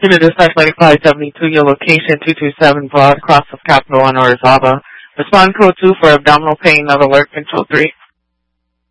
Unit dispatch 9572, your location 227 Broad, Cross of Capital on Orizaba. Respond code 2 for abdominal pain, not alert, control 3.